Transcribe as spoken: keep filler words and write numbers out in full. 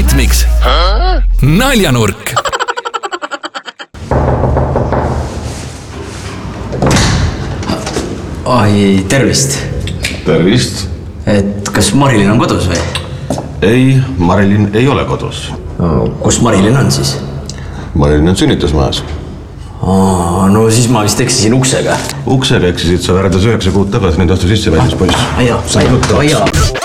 ritmiks Naljanurk. Ai, tervist. Tervist. Et kas Marilyn on kodus või? Ei, Marilyn ei ole kodus. No, kus Marilyn on siis? Marilyn on sünnitusmajas. Aa, no siis ma vist eksisin uksega. Uksega eksisid sa värdas üheksa kuud tagasi, nüüd astu sisse väljus poiss. Aja, aja, aja.